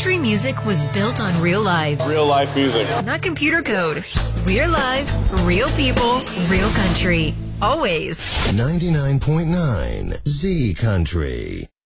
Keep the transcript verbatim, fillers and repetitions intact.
Country music was built on real lives. Real life music. Not computer code. Real life, real people, real country. Always. ninety-nine point nine Z Country.